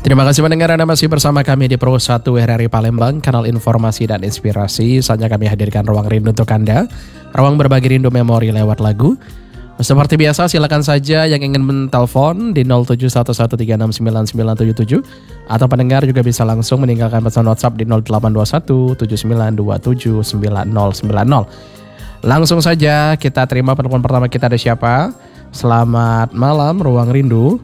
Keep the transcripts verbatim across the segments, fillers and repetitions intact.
Terima kasih mendengar, Anda masih bersama kami di Pro satu R R I Palembang, kanal informasi dan inspirasi. Saatnya kami hadirkan Ruang Rindu untuk Anda, ruang berbagi rindu memori lewat lagu. Seperti biasa, silakan saja yang ingin menelpon di nol tujuh satu satu tiga enam sembilan sembilan tujuh tujuh atau pendengar juga bisa langsung meninggalkan pesan WhatsApp di nol delapan dua satu tujuh sembilan dua tujuh sembilan nol sembilan nol. Langsung saja kita terima penelpon pertama kita, ada siapa? Selamat malam, Ruang Rindu.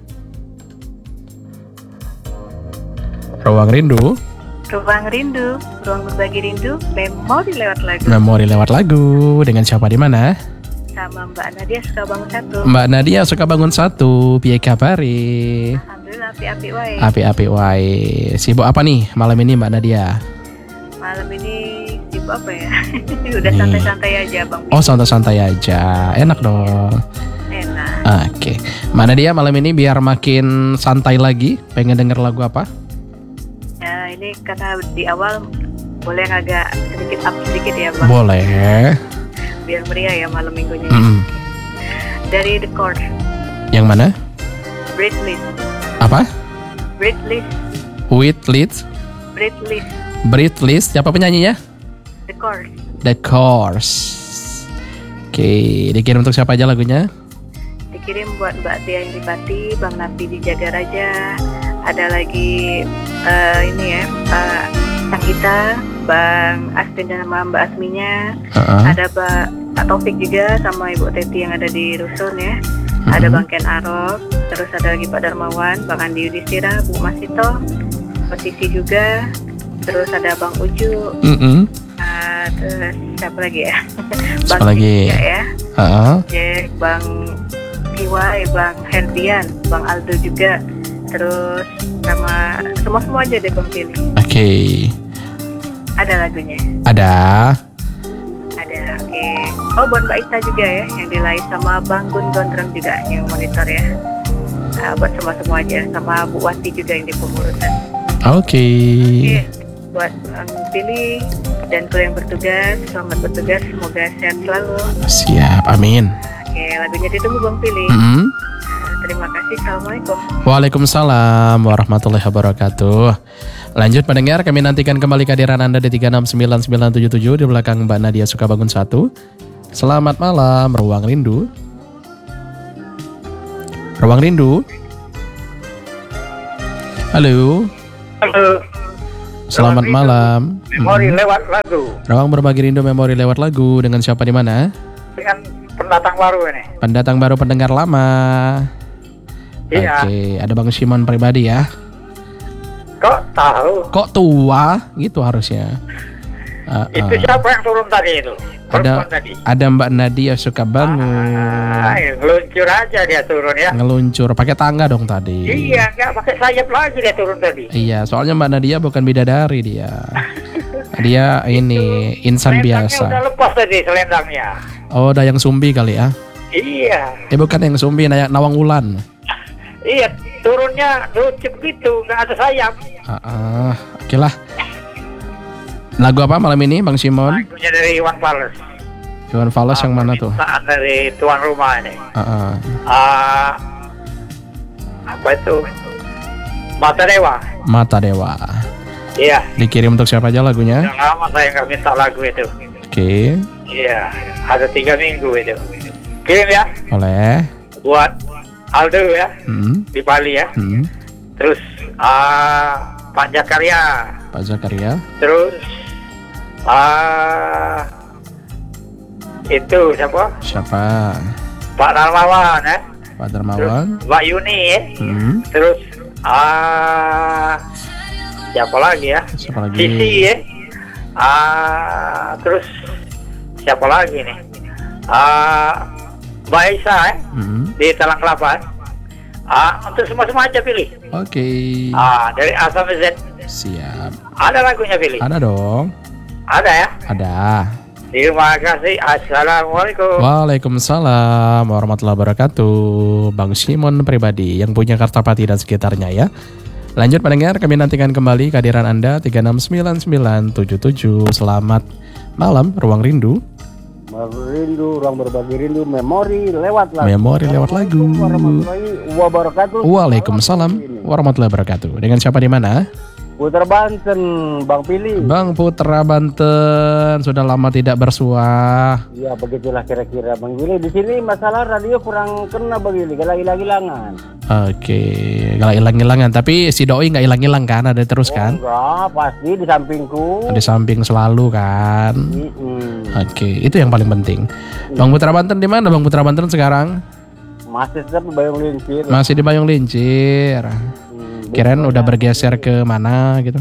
Ruang Rindu. Ruang Rindu, ruang berbagi rindu, memori lewat lagu. Memori lewat lagu, dengan siapa di mana? Sama Mbak Nadia Sukabangun satu. Mbak Nadia Sukabangun satu, piye kabari? Alhamdulillah api-api wae. Api-api wae. Sibuk apa nih malam ini Mbak Nadia? Malam ini sibuk apa ya? Udah santai-santai aja Bang. Oh, santai-santai aja. Enak dong. Enak. Oke. Mbak Nadia, malam ini biar makin santai lagi, pengen denger lagu apa? Ya, ini karena di awal boleh agak sedikit up sedikit ya Bang. Boleh. Biar meriah ya malam minggunya. Mm. Dari The Course. Yang mana? Breathless. Apa? Breathless. Breathless. Breathless. Breathless. Siapa penyanyinya? The Course. The Course. Oke, dikirim untuk siapa aja lagunya? Dikirim buat Mbak Tia yang di Pati, Bang Napi di Jagaraja. Ada lagi uh, ini ya, Pak Sakita, Bang Astin dan sama Mbak Asminya. Uh-huh. Ada Pak Pak Taufik juga sama Ibu Teti yang ada di Rusun ya. Uh-huh. Ada Bang Ken Arok, terus ada lagi Pak Darmawan, Bang Andi Yudhistira, Bu Masito, Pak Sisi juga, terus ada Bang Uju. Uh-huh. Uh, terus siapa lagi ya? Bang lagi ya. Uh-huh. Jack, Bang Kiwai, Bang Herdian, Bang Aldo juga. Terus sama semua-semua aja deh Bang pilih. Oke. Okay. Ada lagunya? Ada. Ada, oke. Okay. Oh, buat Mbak Ita juga ya, yang dilai sama Bang Gun Gondrong juga yang monitor ya. Nah, buat semua-semua aja, sama Bu Wati juga yang di pengurusan. Oke. Okay. Oke, okay. Buat Bang pilih dan kru yang bertugas, selamat bertugas, semoga sehat selalu. Siap, amin. Oke, okay, lagunya ditunggu Bang pilih. Mm-hmm. Terima kasih, Assalamualaikum. Waalaikumsalam warahmatullahi wabarakatuh. Lanjut pendengar, kami nantikan kembali kehadiran Anda di tiga enam sembilan sembilan tujuh tujuh di belakang Mbak Nadia Sukabangun satu. Selamat malam, Ruang Rindu. Ruang Rindu. Halo. Halo. Selamat Ruang malam. Memori hmm. lewat lagu. Ruang berbagi rindu memori lewat lagu, dengan siapa di mana? Dengan pendatang baru ini. Pendatang baru, pendengar lama. Iya. Oke, ada Bang Simon pribadi ya. Kok tahu? Kok tua? Gitu harusnya. Uh, itu uh. siapa yang turun tadi itu? Ada, tadi. ada Mbak Nadia Sukabangun. Ah, ngeluncur aja dia turun ya. Ngeluncur, pakai tangga dong tadi. Iya, nggak pakai sayap lagi dia turun tadi. Iya, soalnya Mbak Nadia bukan bidadari dia. Dia ini insan biasa. Udah lepas tadi selendangnya. Oh, Dayang Sumbi kali ya? Iya. Eh bukan yang Sumbi, Nawang Wulan. Iya, turunnya lucu gitu, nggak ada sayap. Ah, uh, oke okay lah. Lagu apa malam ini, Bang Simon? Lagunya dari Iwan Fals. Iwan Fals yang mana tuh? Dari tuan rumah ini. Uh, uh. Uh, apa itu? Mata Dewa. Mata Dewa. Iya. Dikirim untuk siapa aja lagunya? Yang lama saya nggak minta lagu itu. Oke. Okay. Iya, ada tiga minggu itu. Kirim ya. Oleh. Buat Aldo ya, hmm. di Bali ya. Hmm. Terus uh, Pak Jakarya. Pak Jakarya. Terus uh, itu siapa? Siapa? Pak Darmawan ya. Pak Darmawan. Terus Mbak Yuni ya. Hmm. Terus uh, siapa lagi ya? Siapa lagi? Sisi ya. Uh, terus siapa lagi nih? Uh, Mbak Isa ya. Hmm. Di Talang Kelapa. Ah, untuk semua-semua aja pilih. Oke. Okay. Ah, dari A sampai Z. Siap. Ada lagunya pilih? Ada dong. Ada ya? Ada. Terima kasih. Assalamualaikum. Waalaikumsalam warahmatullahi wabarakatuh. Bang Simon pribadi yang punya Kartapati dan sekitarnya ya. Lanjut pendengar, kami nantikan kembali kehadiran Anda tiga enam sembilan sembilan tujuh tujuh. Selamat malam, Ruang Rindu. Rindu, ruang berbagi rindu, memori lewat lagu. Memori lewat lagu. Warahmatullahi wabarakatuh. Waalaikumsalam warahmatullahi wabarakatuh. Dengan siapa di mana? Putra Banten, Bang Pili. Bang Putra Banten, sudah lama tidak bersua. Ya begitulah kira-kira Bang Pili. Di sini masalah radio kurang kena Bang Pili, kalau hilang-hilangan. Oke, kalau hilang-hilangan. Tapi si Doi nggak hilang-hilang kan? Ada terus Oh, kan? enggak, pasti di sampingku. Di samping selalu kan? Mm-mm. Oke, itu yang paling penting. Bang Putra Banten di mana? Bang Putra Banten sekarang Masih tetap di Bayung Lincir. masih di Bayung Lincir. Hmm, Kirain udah bergeser ke mana gitu?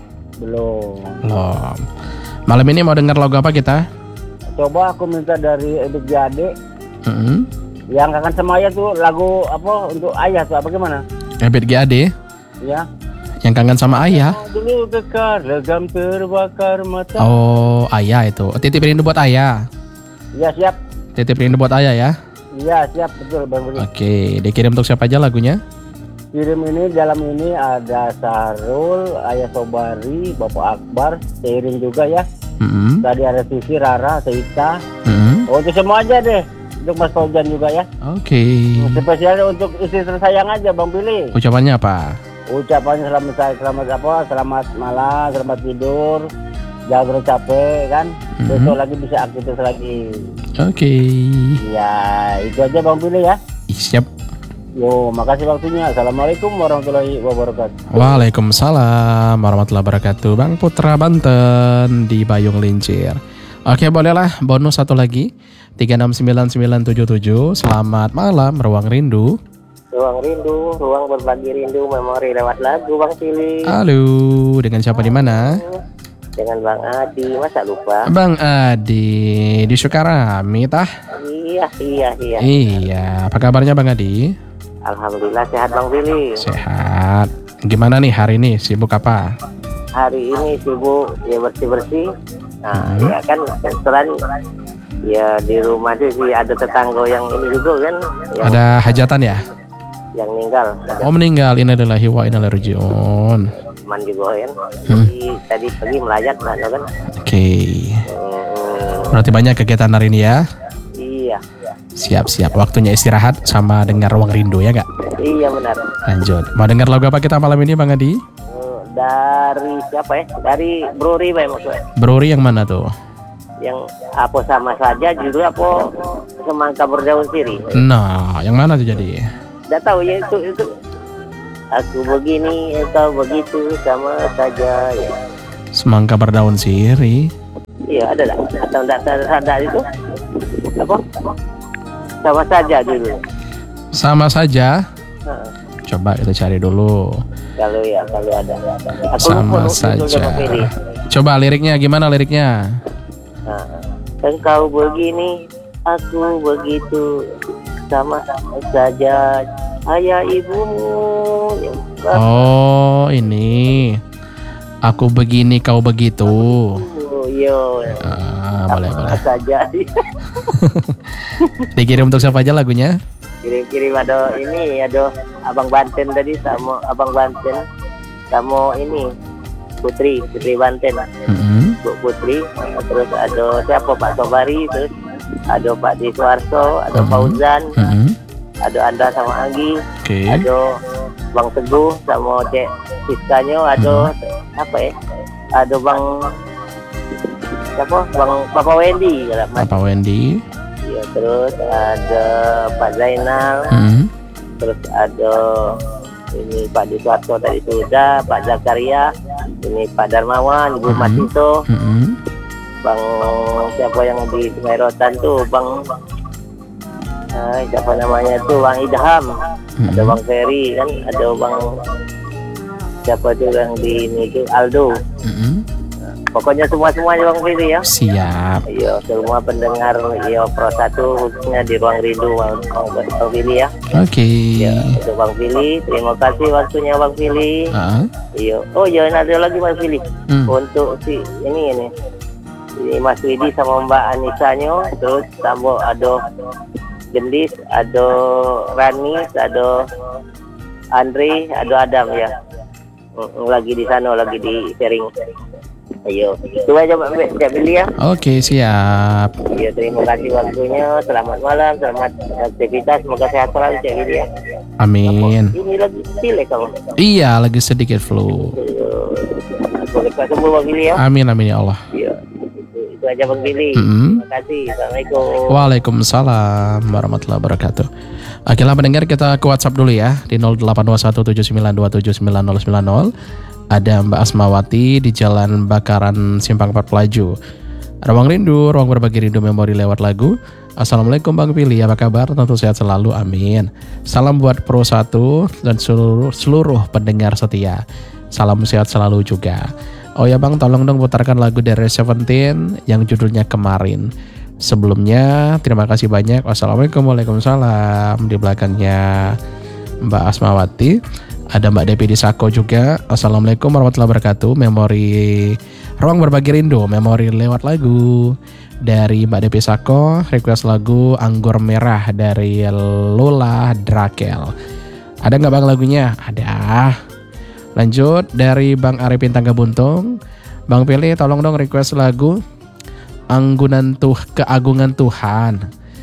belum. Belum. Malam ini mau dengar lagu apa kita? Coba aku minta dari Ebit Jade. Mm-hmm. Yang kangen sama ayah tuh lagu apa untuk ayah tuh apa gimana? Ebit G A D Ya. yang kangen sama ayah. Dulu kekar legam terbakar mata. Oh, ayah itu. Titip rindu buat ayah. Ya siap. Titip rindu buat ayah ya. Iya siap betul Bang Budi. Oke, dikirim untuk siapa aja lagunya? Kirim ini dalam ini ada Sarul, Ayah Sobari, Bapak Akbar, seiring juga ya. Mm-hmm. Tadi ada Sisi, Rara, Seita. Mm-hmm. Oh itu semua aja deh. Untuk Mas Faujan juga ya. Oke. Spesial untuk istri tersayang aja Bang Billy. Ucapannya apa? Ucapannya selamat selamat apa? Selamat malam, selamat tidur. Jangan terlalu capek kan. Mm-hmm. Besok lagi bisa aktivitas lagi. Oke. Ya itu aja Bang Billy ya. Ih, siap. Yo, makasih waktunya. Assalamualaikum warahmatullahi wabarakatuh. Waalaikumsalam warahmatullahi wabarakatuh. Bang Putra Banten di Bayung Lincir. Oke, bolehlah bonus satu lagi. tiga enam sembilan sembilan tujuh tujuh. Selamat malam Ruang Rindu. Ruang rindu, ruang berbagi rindu, memori lewat lagu Bang Pili. Halo, dengan siapa di mana? Dengan Bang Adi, masa lupa? Bang Adi di Sukarami tah? Iya, iya, iya. Iya, apa kabarnya Bang Adi? Alhamdulillah sehat Bang Pili. Sehat. Gimana nih hari ini? Sibuk apa? Hari ini sibuk ya bersih-bersih. Nah, Hmm. ya kan kebetulan ya di rumah tuh sih ada tetangga yang ini juga kan, yang, Ada hajatan ya? yang meninggal. Ada Oh meninggal, innalillahi wa inna ilaihi raji'un. teman juga kan. Hmm. Jadi tadi pagi melayat lah kan. Oke. Hmm, Berarti banyak kegiatan hari ini ya? iya, Siap-siap, waktunya istirahat sama dengar Ruang Rindu ya gak? iya benar. Lanjut, mau dengar lagu apa kita malam ini Bang Adi? Hmm, Dari siapa ya? Dari Bruri Bay maksudnya. Bruri yang mana tuh? Yang apa sama saja judul apa semangka berdaun sirih. Nah, yang mana tuh jadi? Tidak tahu ya itu itu. Aku begini, engkau begitu sama saja ya. Semangka berdaun sirih. Iya ada lah. Atau tidak ada itu? Apa? Sama saja dulu. Sama saja. Nah, Coba kita cari dulu. kalau ya kalau ada. Aku Sama lupa saja. judulnya pilih. Coba liriknya gimana liriknya? Nah, engkau begini, aku begitu sama saja. Ayah ibumu. Oh ini. Aku begini kau begitu. Oh, yo. Ah, boleh boleh. Sama saja. Dikirim untuk siapa aja lagunya? Kirim-kirim ada ini, ada Abang Banten tadi sama Abang Banten, sama ini Putri, Putri Banten, Mm-hmm. Bu Putri, terus ada siapa Pak Sobari, terus ada Pak Diswarso, ada Mhm. Fauzan, Mm-hmm. ada Anda sama Anggi, Oke. ada Bang Teguh sama Cek Siskanya, ada apa ya? Ada Bang siapa? Bang Papa Wendy, kalau Mas. Papa Wendy. Ya, terus ada Pak Zainal. Mm-hmm. Terus ada ini Pak Diswarto tadi sudah, Pak Zakaria, ini Pak Darmawan, Ibu Mhm. Matito, Mm-hmm. Bang siapa yang di Sungai Rotan tuh, Bang eh, siapa namanya tuh, Bang Idham, ada Mhm. Bang Ferry kan, ada Bang siapa tuh yang di ini tuh Aldo. Mm-hmm. Pokoknya semua-semuanya Bang Ferry ya. Siap. Iya, semua pendengar ya Pro satu khususnya di Ruang Rindu Bang Bang Ferry ya. Oke. Ya, untuk Bang Fili, terima kasih waktunya Bang Fili. Ah. Iya. Oh ya, ada lagi Bang Fili. Hmm. Untuk si ini ini, ini Mas Widi sama Mbak Anisanya, terus tambah ada Gendis, ada Rani, ada Andre, ada Adam ya. Mm, Lagi di sana, lagi di sharing. Ayo, itu aja Mbak Billy ya. Oke, siap. Ya, terima kasih waktunya. Selamat malam, selamat aktivitas. Semoga sehat selalu Cak Billy ya. Amin. Ini lagi pilek kamu. Iya, lagi sedikit flu. Boleh sembuh Bang Billy ya. Amin, amin ya Allah. Iya. Itu, itu aja Bang Billy. Mm-hmm. Terima kasih. Assalamualaikum. Waalaikumsalam warahmatullahi wabarakatuh. Oke lah pendengar, kita ke WhatsApp dulu ya di nol delapan dua satu tujuh sembilan dua tujuh sembilan nol sembilan nol. Ada Mbak Asmawati di Jalan Bakaran Simpang Empat Pelaju. Ruang rindu, ruang berbagi rindu memori lewat lagu. Assalamualaikum Bang Pilih, apa kabar? Tentu sehat selalu, amin. Salam buat Pro satu dan seluruh, seluruh pendengar setia. Salam sehat selalu juga. Oh ya Bang, tolong dong putarkan lagu dari Seventeen yang judulnya Kemarin. Sebelumnya, terima kasih banyak. Wassalamualaikum, waalaikumsalam. Di belakangnya Mbak Asmawati, ada Mbak Depi di Sako juga. Assalamualaikum warahmatullahi wabarakatuh. Memori ruang berbagi rindu, memori lewat lagu dari Mbak Depi Sako. Request lagu Anggur Merah dari Lola Drakel. Ada nggak Bang lagunya? Ada. Lanjut dari Bang Arifin Tangga Buntung. Bang Pilih tolong dong request lagu Anggunan Tuh Keagungan Tuhan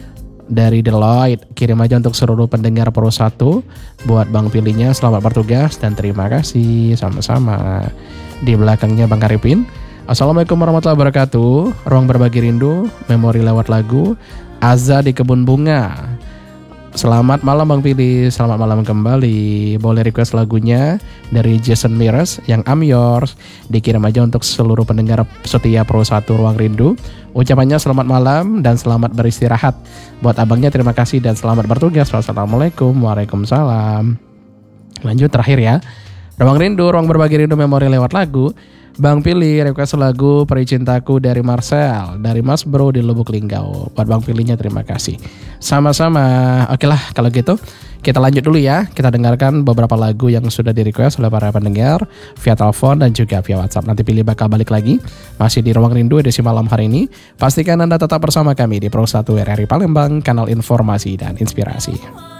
dari Deloitte. Kirim aja untuk seluruh pendengar Pro satu. Buat Bang Pilihnya selamat bertugas dan terima kasih. Sama-sama. Di belakangnya Bang Arifin. Assalamualaikum warahmatullahi wabarakatuh. Ruang berbagi rindu, memori lewat lagu Azza di Kebun Bunga. Selamat malam Bang Pilih, selamat malam kembali. Boleh request lagunya dari Jason Mraz yang I'm Yours. Dikirim aja untuk seluruh pendengar setia Pro satu Ruang Rindu. Ucapannya selamat malam dan selamat beristirahat. Buat abangnya terima kasih dan selamat bertugas. Wassalamualaikum, waalaikumsalam. Lanjut terakhir ya. Ruang Rindu, ruang berbagi rindu memori lewat lagu. Bang Pilih request lagu Peri Cintaku dari Marcel, dari Mas Bro di Lubuk Linggau. Buat Bang Pilihnya terima kasih. Sama-sama. Oke lah kalau gitu kita lanjut dulu ya. Kita dengarkan beberapa lagu yang sudah di request oleh para pendengar via telepon dan juga via WhatsApp. Nanti Pilih bakal balik lagi masih di Ruang Rindu edisi malam hari ini. Pastikan Anda tetap bersama kami di Pro satu R R I Palembang, kanal informasi dan inspirasi.